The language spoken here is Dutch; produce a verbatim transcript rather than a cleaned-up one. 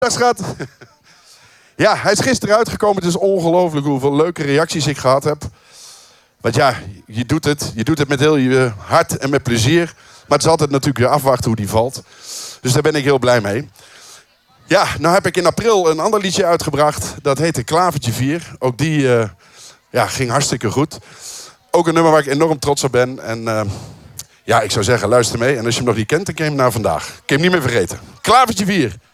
Dag schat. Ja, hij is gisteren uitgekomen. Het is ongelooflijk hoeveel leuke reacties ik gehad heb. Want ja, je doet het. Je doet het met heel je hart en met plezier. Maar het is altijd natuurlijk weer afwachten hoe die valt. Dus daar ben ik heel blij mee. Ja, nou heb ik in april een ander liedje uitgebracht. Dat heette Klavertje vier. Ook die uh, ja, ging hartstikke goed. Ook een nummer waar ik enorm trots op ben. En uh, ja, ik zou zeggen, luister mee. En als je hem nog niet kent, dan ken je hem naar vandaag. Ik heb hem niet meer vergeten. Klavertje vier.